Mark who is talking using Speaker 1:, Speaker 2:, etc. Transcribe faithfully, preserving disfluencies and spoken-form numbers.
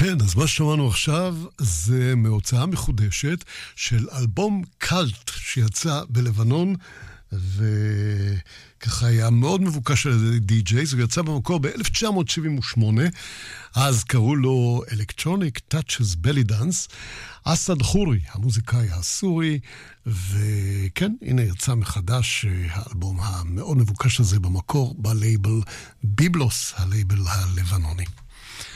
Speaker 1: כן, אז מה ששמענו עכשיו זה מהוצאה מחודשת של אלבום קלט שיצא בלבנון, וככה היה מאוד מבוקש על די-ג'ייז, הוא יצא במקור ב-אלף תשע מאות שבעים ושמונה, אז קראו לו Electronic Touches Belly Dance, אסד חורי, המוזיקאי הסורי, וכן, הנה יצא מחדש האלבום המאוד מבוקש הזה במקור בלייבל ביבלוס, הלייבל הלבנוני.